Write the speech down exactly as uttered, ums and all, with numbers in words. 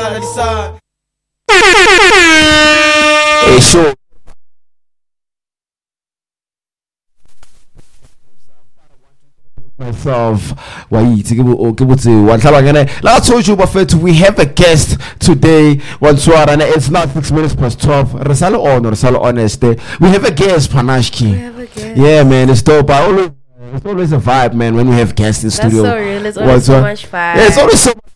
side to side. Hey, sure. Myself, why like I told you, Buffett, we have a guest today. And it's not six minutes past twelve. Resalo on, Resalo honest. We have a guest, Panashki. We have a guest. Yeah, man, it's dope. I always, it's always a vibe, man, when we have guests in the That's studio. so real. It's always so much fun. Yeah, it's always so much